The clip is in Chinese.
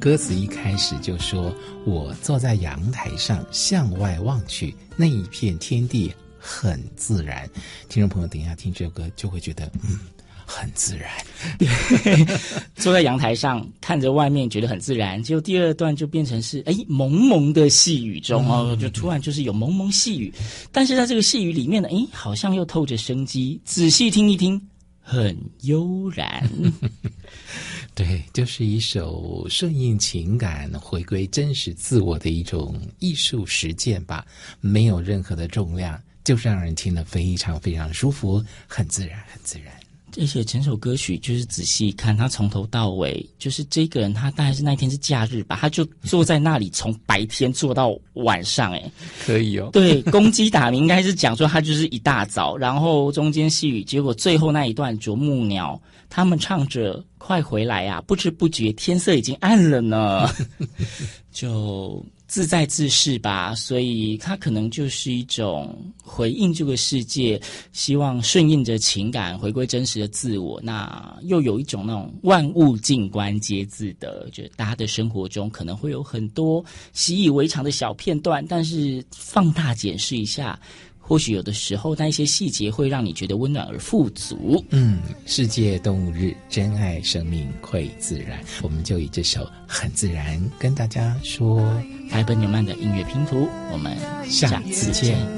歌词一开始就说我坐在阳台上向外望去，那一片天地很自然。听众朋友等一下听这首歌就会觉得很自然。 坐在阳台上看着外面觉得很自然，结果第二段就变成是蒙蒙的细雨中就突然就是有蒙蒙细雨，但是在这个细雨里面呢好像又透着生机，仔细听一听很悠然。 对，就是一首顺应情感回归真实自我的一种艺术实践吧，没有任何的重量，就是让人听得非常非常舒服，很自然很自然。 而且整首歌曲就是仔细看，他从头到尾，就是这个人他大概是那天是假日吧，他就坐在那里从白天坐到晚上。 可以哦。 对，公鸡打鸣应该是讲说他就是一大早，然后中间细雨，结果最后那一段啄木鸟他们唱着快回来啊，不知不觉天色已经暗了呢。就自在自适吧，所以它可能就是一种回应这个世界，希望顺应着情感回归真实的自我，那又有一种那种万物静观皆自得，就是大家的生活中可能会有很多习以为常的小片段，但是放大检视一下，或许有的时候那一些细节会让你觉得温暖而富足。 世界动物日，珍爱生命馈自然，我们就以这首很自然跟大家说凯本纽曼的音乐拼图，我们下次见。